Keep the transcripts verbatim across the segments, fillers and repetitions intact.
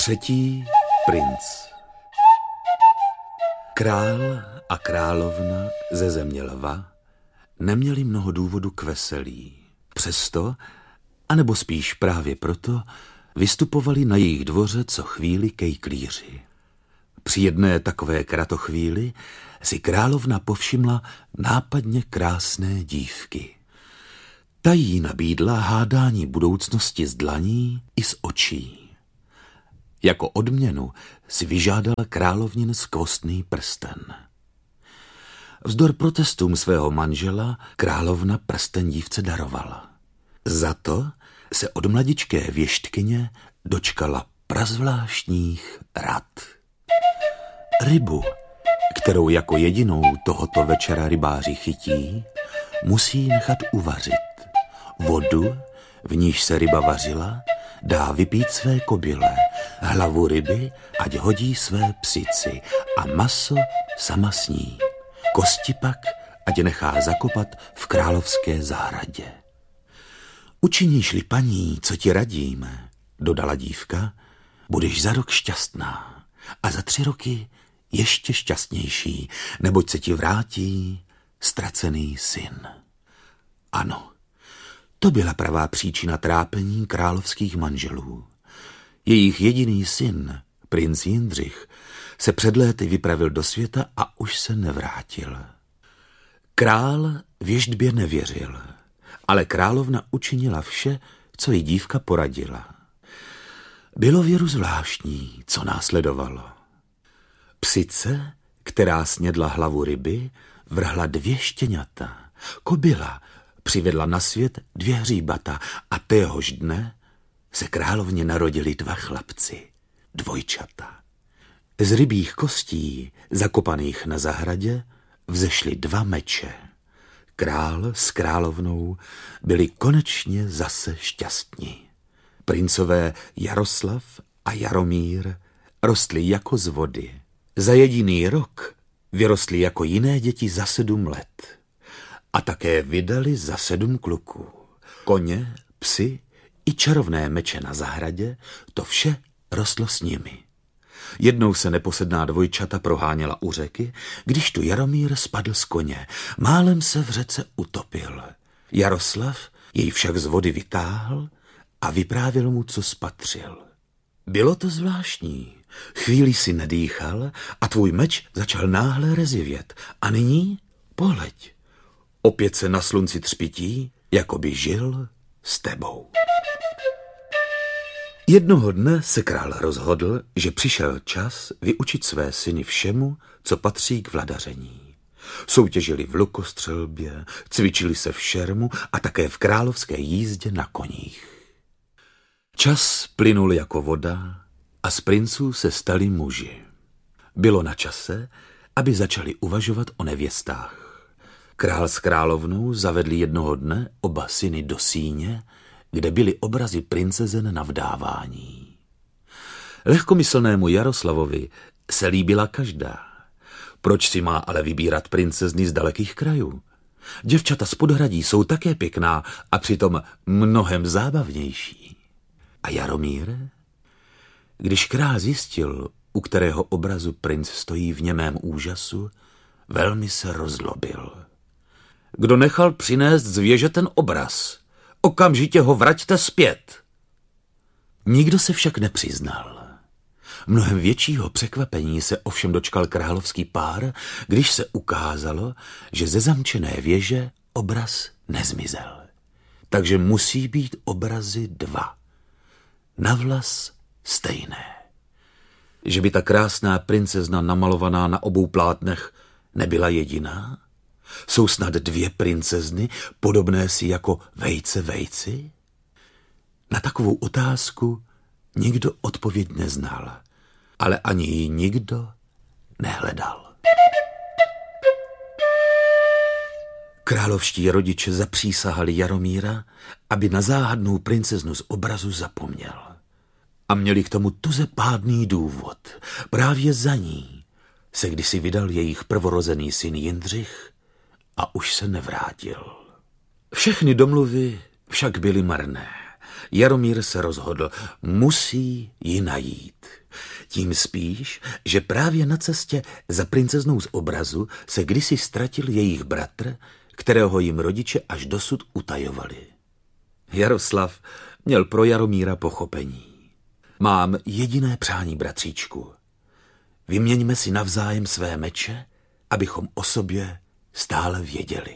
Třetí princ. Král a královna ze země lva neměli mnoho důvodu k veselí. Přesto, anebo spíš právě proto, vystupovali na jejich dvoře co chvíli kejklíři. Při jedné takové kratochvíli si královna povšimla nápadně krásné dívky. Ta jí nabídla hádání budoucnosti z dlaní i z očí. Jako odměnu si vyžádala královnin skvostný prsten. Vzdor protestům svého manžela královna prsten dívce darovala. Za to se od mladičké věštkyně dočkala prazvláštních rad. Rybu, kterou jako jedinou tohoto večera rybáři chytí, musí nechat uvařit. Vodu, v níž se ryba vařila, dá vypít své kobyle, hlavu ryby, ať hodí své psici a maso sama sní. Kosti pak, ať nechá zakopat v královské zahradě. Učiníš-li paní, co ti radíme, dodala dívka, budeš za rok šťastná a za tři roky ještě šťastnější, neboť se ti vrátí ztracený syn. Ano, to byla pravá příčina trápení královských manželů. Jejich jediný syn, princ Jindřich, se před léty vypravil do světa a už se nevrátil. Král věštbě nevěřil, ale královna učinila vše, co jí dívka poradila. Bylo věru zvláštní, co následovalo. Psice, která snědla hlavu ryby, vrhla dvě štěňata. Kobyla přivedla na svět dvě hříbata a téhož dne se královně narodili dva chlapci, dvojčata. Z rybích kostí, zakopaných na zahradě, vzešly dva meče. Král s královnou byli konečně zase šťastní. Princové Jaroslav a Jaromír rostli jako z vody. Za jediný rok vyrostli jako jiné děti za sedm let. A také vydali za sedm kluků. Koně, psy i čarovné meče na zahradě, to vše rostlo s nimi. Jednou se neposedná dvojčata proháněla u řeky, když tu Jaromír spadl z koně. Málem se v řece utopil. Jaroslav jej však z vody vytáhl a vyprávěl mu, co spatřil. Bylo to zvláštní. Chvíli si nedýchal a tvůj meč začal náhle rezivět. A nyní pohleď. Opět se na slunci třpití, jako by žil s tebou. Jednoho dne se král rozhodl, že přišel čas vyučit své syny všemu, co patří k vladaření. Soutěžili v lukostřelbě, cvičili se v šermu a také v královské jízdě na koních. Čas plynul jako voda a z princů se stali muži. Bylo na čase, aby začali uvažovat o nevěstách. Král s královnou zavedli jednoho dne oba syny do síně, kde byly obrazy princezen na vdávání. Lehkomyslnému Jaroslavovi se líbila každá. Proč si má ale vybírat princezny z dalekých krajů? Děvčata z podhradí jsou také pěkná a přitom mnohem zábavnější. A Jaromír? Když král zjistil, u kterého obrazu princ stojí v němém úžasu, velmi se rozlobil. Kdo nechal přinést z věže ten obraz? Okamžitě ho vraťte zpět. Nikdo se však nepřiznal. Mnohem většího překvapení se ovšem dočkal královský pár, když se ukázalo, že ze zamčené věže obraz nezmizel. Takže musí být obrazy dva. Navlas stejné. Že by ta krásná princezna namalovaná na obou plátnech nebyla jediná? Jsou snad dvě princezny, podobné si jako vejce vejci? Na takovou otázku nikdo odpověď neznal, ale ani ji nikdo nehledal. Královští rodiče zapřísahali Jaromíra, aby na záhadnou princeznu z obrazu zapomněl. A měli k tomu tuze pádný důvod. Právě za ní se kdysi vydal jejich prvorozený syn Jindřich a už se nevrátil. Všechny domluvy však byly marné. Jaromír se rozhodl, musí ji najít. Tím spíš, že právě na cestě za princeznou z obrazu se kdysi ztratil jejich bratr, kterého jim rodiče až dosud utajovali. Jaroslav měl pro Jaromíra pochopení. Mám jediné přání, bratříčku. Vyměňme si navzájem své meče, abychom o sobě stále věděli.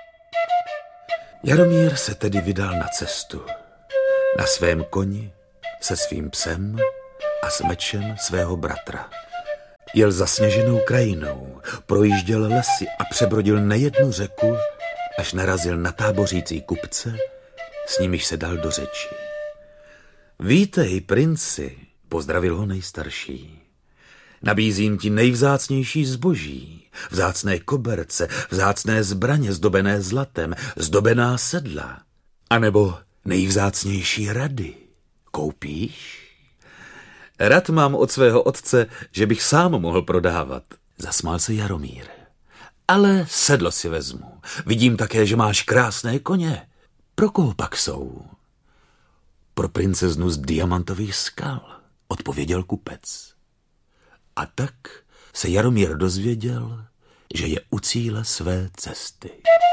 Jaromír se tedy vydal na cestu. Na svém koni, se svým psem a s mečem svého bratra. Jel zasněženou krajinou, projížděl lesy a přebrodil nejednu řeku, až narazil na tábořící kupce, s nimiž se dal do řeči. Vítej, princi, pozdravil ho nejstarší. Nabízím ti nejvzácnější zboží, vzácné koberce, vzácné zbraně zdobené zlatem, zdobená sedla, anebo nejvzácnější rady. Koupíš? Rad mám od svého otce, že bych sám mohl prodávat, zasmál se Jaromír. Ale sedlo si vezmu. Vidím také, že máš krásné koně. Pro koho pak jsou? Pro princeznu z diamantových skal, odpověděl kupec. A tak se Jaromír dozvěděl, že je u cíle své cesty.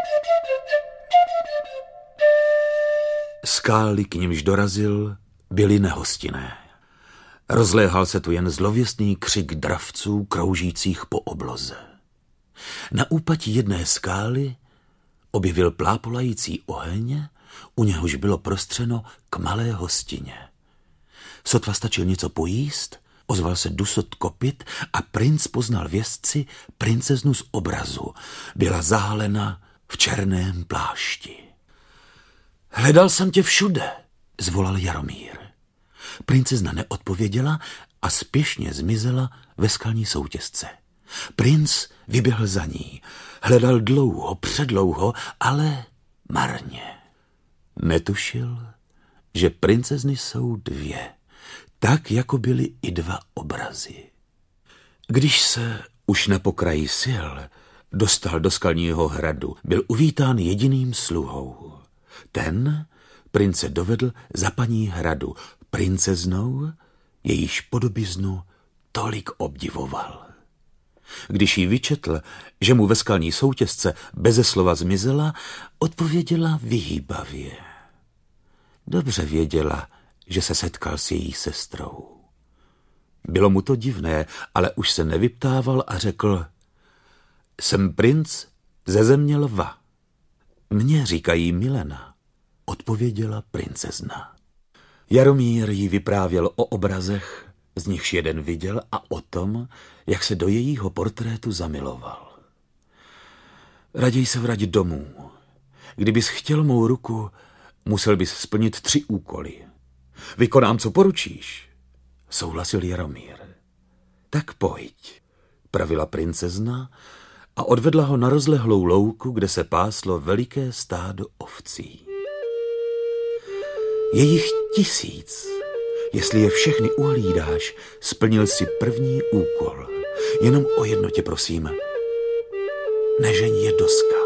Skály, k nimž dorazil, byly nehostinné. Rozléhal se tu jen zlověstný křik dravců kroužících po obloze. Na úpatí jedné skály objevil plápolající oheň, u něhož bylo prostřeno k malé hostině. Sotva stačil něco pojíst, ozval se dusot kopyt a princ poznal vězci princeznu z obrazu. Byla zahalena v černém plášti. Hledal jsem tě všude, zvolal Jaromír. Princezna neodpověděla a spěšně zmizela ve skalní soutěsce. Princ vyběhl za ní. Hledal dlouho, předlouho, ale marně. Netušil, že princezny jsou dvě, tak jako byly i dva obrazy. Když se už na pokraji sil dostal do skalního hradu, byl uvítán jediným sluhou. Ten prince dovedl za paní hradu, princeznou, jejíž podobiznu tolik obdivoval. Když jí vyčetl, že mu ve skalní soutěsce beze slova zmizela, odpověděla vyhýbavě. Dobře věděla, že se setkal s její sestrou. Bylo mu to divné, ale už se nevyptával a řekl: Jsem princ ze země lva. Mně říkají Milena, odpověděla princezna. Jaromír jí vyprávěl o obrazech, z nichž jeden viděl, a o tom, jak se do jejího portrétu zamiloval. Raději se vrať domů. Kdybys chtěl mou ruku, musel bys splnit tři úkoly. Vykonám, co poručíš, souhlasil Jaromír. Tak pojď, pravila princezna a odvedla ho na rozlehlou louku, kde se páslo veliké stádo ovcí. Je jich tisíc. Jestli je všechny uhlídáš, splnil si první úkol. Jenom o jedno tě prosím. Nežeň je do skal.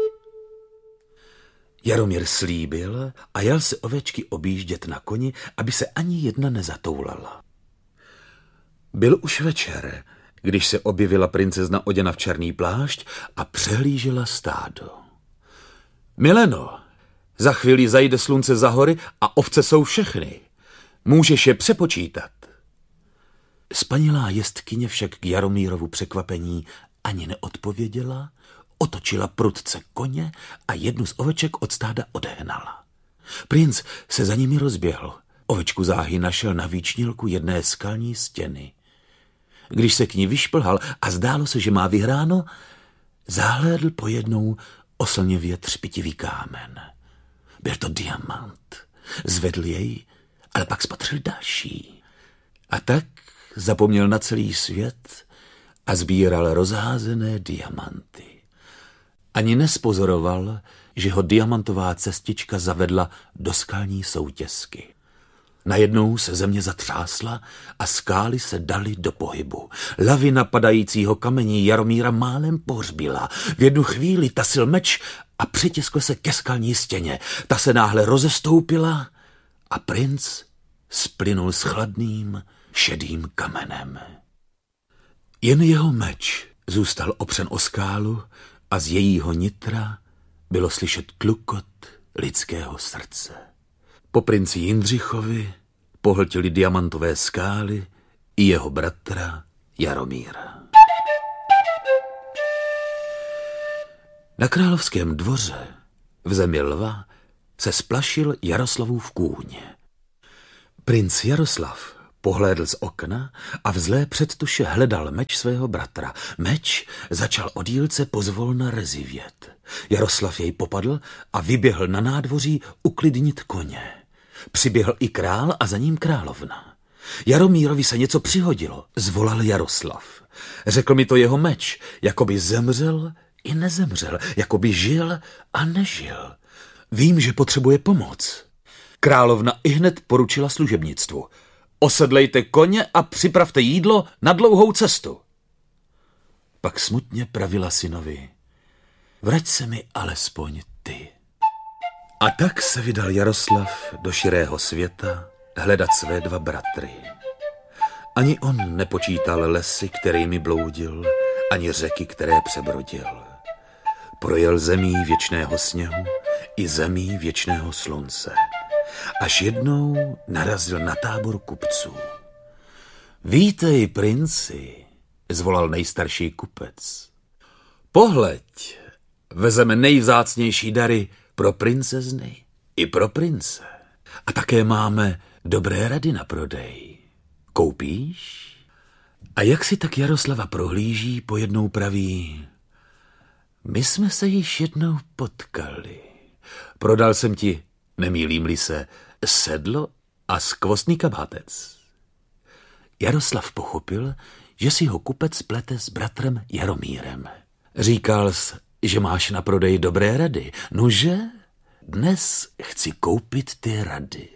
Jaromír slíbil a jel se ovečky objíždět na koni, aby se ani jedna nezatoulala. Byl už večer, když se objevila princezna oděna v černý plášť a přehlížela stádo. Mileno, za chvíli zajde slunce za hory a ovce jsou všechny. Můžeš je přepočítat. Spanilá jestkyně však k Jaromírovu překvapení ani neodpověděla, otočila prudce koně a jednu z oveček od stáda odehnala. Princ se za nimi rozběhl. Ovečku záhy našel na výčnilku jedné skalní stěny. Když se k ní vyšplhal a zdálo se, že má vyhráno, zahlédl pojednou oslněvě třpitivý kámen. Byl to diamant. Zvedl jej, ale pak spatřil další. A tak zapomněl na celý svět a sbíral rozházené diamanty. Ani nespozoroval, že ho diamantová cestička zavedla do skalní soutěsky. Najednou se země zatřásla a skály se daly do pohybu. Lavina padajícího kamení Jaromíra málem pohřbila. V jednu chvíli tasil meč a přitiskl se ke skalní stěně. Ta se náhle rozestoupila a princ splynul s chladným, šedým kamenem. Jen jeho meč zůstal opřen o skálu a z jejího nitra bylo slyšet tlukot lidského srdce. Po princi Jindřichovi pohltili diamantové skály i jeho bratra Jaromíra. Na královském dvoře v zemi lva se splašil Jaroslavův kůň. Princ Jaroslav pohlédl z okna a v zlé předtuše hledal meč svého bratra. Meč začal od jílce pozvolna rezivět. Jaroslav jej popadl a vyběhl na nádvoří uklidnit koně. Přiběhl i král a za ním královna. Jaromírovi se něco přihodilo, zvolal Jaroslav. Řekl mi to jeho meč, jako by zemřel i nezemřel, jako by žil a nežil. Vím, že potřebuje pomoc. Královna ihned poručila služebnictvu. Osedlejte koně a připravte jídlo na dlouhou cestu. Pak smutně pravila synovi. Vrať se mi alespoň ty. A tak se vydal Jaroslav do širého světa hledat své dva bratry. Ani on nepočítal lesy, kterými bloudil, ani řeky, které přebrodil. Projel zemí věčného sněhu i zemí věčného slunce. Až jednou narazil na tábor kupců. Vítej, princi, zvolal nejstarší kupec. Pohleď, vezeme nejvzácnější dary pro princezny i pro prince. A také máme dobré rady na prodej. Koupíš? A jak si tak Jaroslava prohlíží, pojednou praví. My jsme se již jednou potkali. Prodal jsem ti, nemýlím-li se, sedlo a skvostný kabátec. Jaroslav pochopil, že si ho kupec plete s bratrem Jaromírem. Říkal jsi, že máš na prodej dobré rady. Nože, dnes chci koupit ty rady.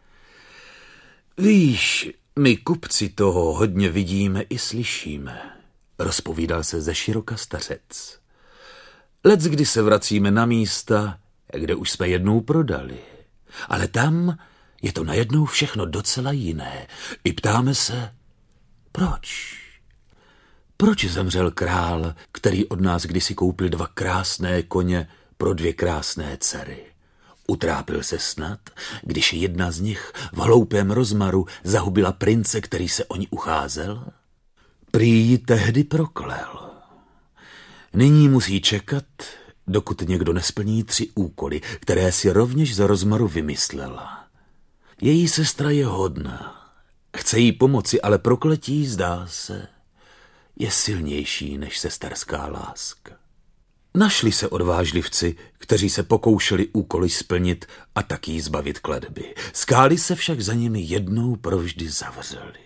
Víš, my kupci toho hodně vidíme i slyšíme, rozpovídal se ze široka stařec. Leckdy se vracíme na místa, kde už jsme jednou prodali. Ale tam je to najednou všechno docela jiné. I ptáme se, proč? Proč zemřel král, který od nás kdysi koupil dva krásné koně pro dvě krásné dcery? Utrápil se snad, když jedna z nich v hloupém rozmaru zahubila prince, který se o ní ucházel? Prý ji tehdy proklel. Nyní musí čekat, dokud někdo nesplní tři úkoly, které si rovněž za rozmaru vymyslela. Její sestra je hodná. Chce jí pomoci, ale prokletí, zdá se, je silnější než sesterská láska. Našli se odvážlivci, kteří se pokoušeli úkoly splnit a tak jí zbavit kletby. Skály se však za nimi jednou provždy zavřely.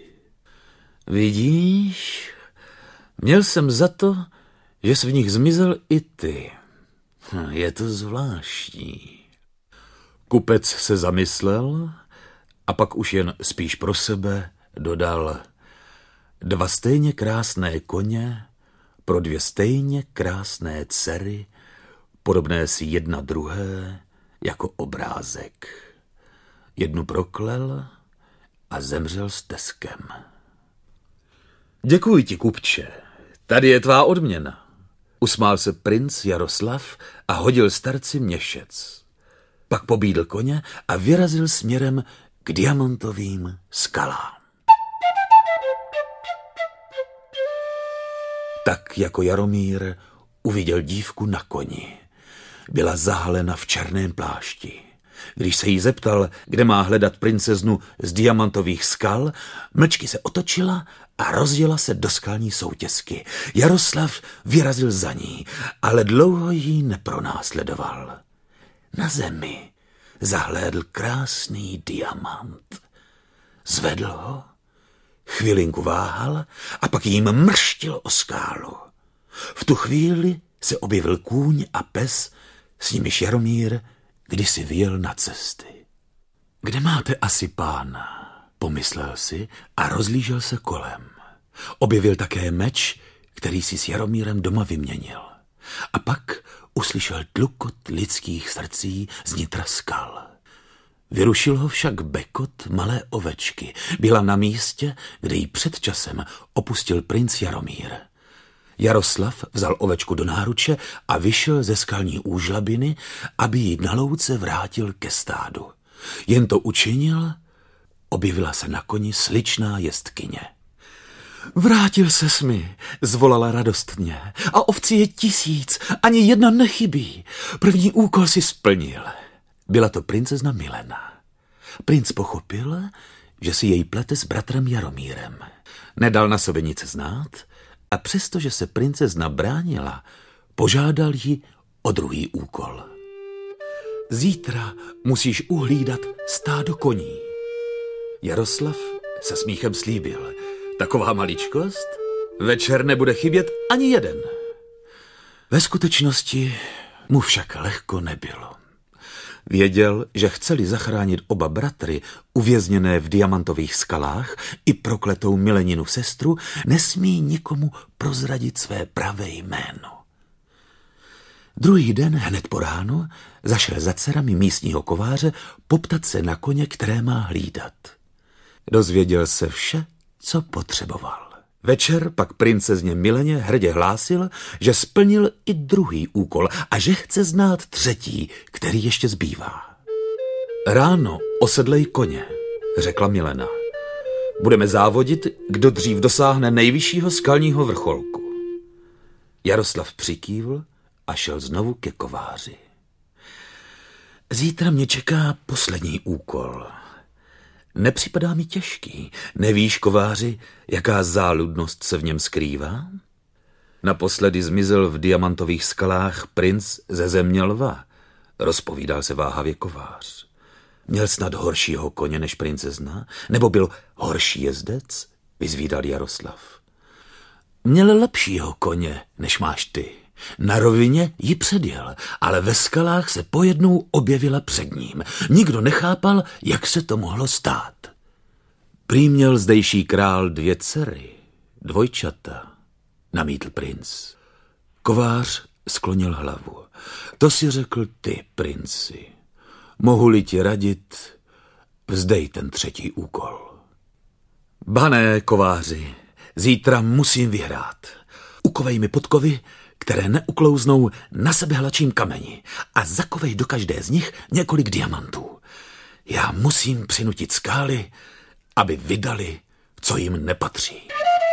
Vidíš, měl jsem za to, že jsi v nich zmizel i ty. Je to zvláštní. Kupec se zamyslel a pak už jen spíš pro sebe dodal dva stejně krásné koně pro dvě stejně krásné dcery, podobné si jedna druhé jako obrázek. Jednu proklel a zemřel s teskem. Děkuji ti, kupče, tady je tvá odměna. Usmál se princ Jaroslav a hodil starci měšec. Pak pobídl koně a vyrazil směrem k diamantovým skalám. Tak jako Jaromír uviděl dívku na koni. Byla zahalena v černém plášti. Když se jí zeptal, kde má hledat princeznu z diamantových skal, mlčky se otočila a rozjela se do skalní soutěsky. Jaroslav vyrazil za ní, ale dlouho jí nepronásledoval. Na zemi zahlédl krásný diamant. Zvedl ho, chvilinku váhal a pak jím mrštil o skálu. V tu chvíli se objevil kůň a pes, s nimiž Jaromír kdysi vyjel na cesty. Kde máte asi pána? Pomyslel si a rozlížel se kolem. Objevil také meč, který si s Jaromírem doma vyměnil. A pak uslyšel tlukot lidských srdcí z nitra skal. Vyrušil ho však bekot malé ovečky. Byla na místě, kde ji před časem opustil princ Jaromír. Jaroslav vzal ovečku do náruče a vyšel ze skalní úžlabiny, aby ji na louce vrátil ke stádu. Jen to učinil, objevila se na koni sličná jestkyně. Vrátil ses mi, zvolala radostně, a ovcí je tisíc, ani jedna nechybí. První úkol si splnil. Byla to princezna Milena. Princ pochopil, že si jej plete s bratrem Jaromírem. Nedal na sobě nic znát a přestože se princezna bránila, požádal ji o druhý úkol. Zítra musíš uhlídat stádo koní. Jaroslav se smíchem slíbil. Taková maličkost? Večer nebude chybět ani jeden. Ve skutečnosti mu však lehko nebylo. Věděl, že chceli zachránit oba bratry, uvězněné v diamantových skalách, i prokletou Mileninu sestru, nesmí nikomu prozradit své pravé jméno. Druhý den, hned po ránu, zašel za dcerami místního kováře poptat se na koně, které má hlídat. Dozvěděl se vše, co potřeboval. Večer pak princezně Mileně hrdě hlásil, že splnil i druhý úkol a že chce znát třetí, který ještě zbývá. Ráno osedlej koně, řekla Milena. Budeme závodit, kdo dřív dosáhne nejvyššího skalního vrcholku. Jaroslav přikývl a šel znovu ke kováři. Zítra mě čeká poslední úkol. Nepřipadá mi těžký. Nevíš, kováři, jaká záludnost se v něm skrývá? Naposledy zmizel v diamantových skalách princ ze země lva, rozpovídal se váhavě kovář. Měl snad horšího koně než princezna? Nebo byl horší jezdec? Vyzvídal Jaroslav. Měl lepšího koně, než máš ty. Na rovině ji předjel, ale ve skalách se pojednou objevila před ním. Nikdo nechápal, jak se to mohlo stát. Prý měl zdejší král dvě dcery, dvojčata, namítl princ. Kovář sklonil hlavu. To si řekl ty, princi. Mohu-li ti radit, vzdej ten třetí úkol. Bané, kováři, zítra musím vyhrát. Ukovej mi podkovy, které neuklouznou na sebehlačím kameni, a zakovej do každé z nich několik diamantů. Já musím přinutit skály, aby vydali, co jim nepatří.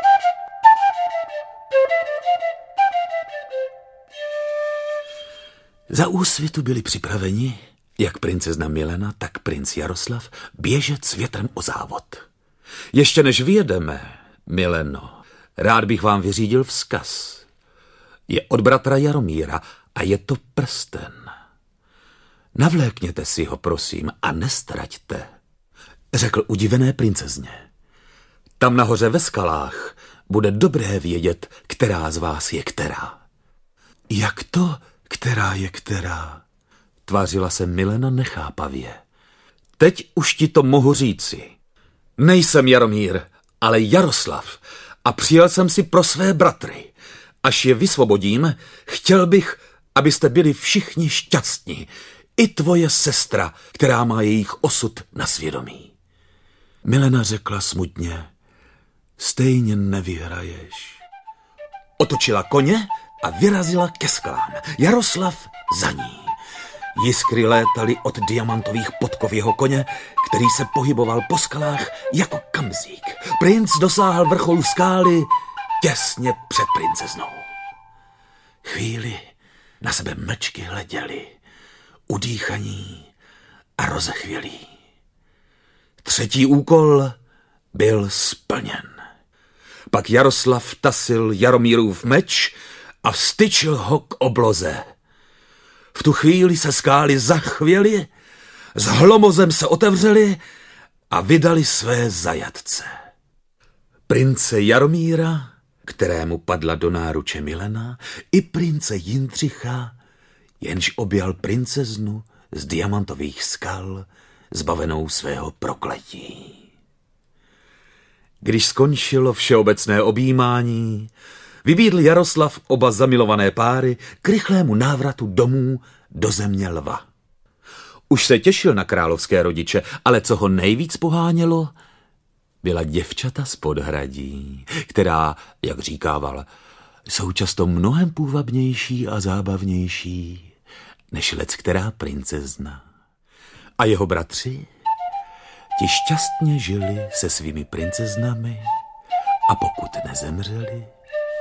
Za úsvitu byli připraveni, jak princezna Milena, tak princ Jaroslav, běžet s větrem o závod. Ještě než vyjedeme, Mileno, rád bych vám vyřídil vzkaz. Je od bratra Jaromíra a je to prsten. Navlékněte si ho, prosím, a nestraťte, řekl udivené princezně. Tam nahoře ve skalách bude dobré vědět, která z vás je která. Jak to, která je která? Tvářila se Milena nechápavě. Teď už ti to mohu říci. Nejsem Jaromír, ale Jaroslav a přijel jsem si pro své bratry. Až je vysvobodím, chtěl bych, abyste byli všichni šťastní. I tvoje sestra, která má jejich osud na svědomí. Milena řekla smutně, stejně nevyhraješ. Otočila koně a vyrazila ke skalám. Jaroslav za ní. Jiskry létaly od diamantových podkov jeho koně, který se pohyboval po skalách jako kamzík. Princ dosáhl vrcholu skály těsně před princeznou. Chvíli na sebe mlčky hleděli, udýchaní a rozechvělí. Třetí úkol byl splněn. Pak Jaroslav tasil Jaromírův meč a vstyčil ho k obloze. V tu chvíli se skály zachvěly, s hlomozem se otevřely a vydali své zajatce. Prince Jaromíra, kterému padla do náruče Milena, i prince Jindřicha, jenž objal princeznu z diamantových skal, zbavenou svého prokletí. Když skončilo všeobecné objímání, vybídl Jaroslav oba zamilované páry k rychlému návratu domů do země lva. Už se těšil na královské rodiče, ale co ho nejvíc pohánělo, byla děvčata z podhradí, která, jak říkával, jsou často mnohem půvabnější a zábavnější než leckterá princezna. A jeho bratři, ti šťastně žili se svými princeznami a pokud nezemřeli,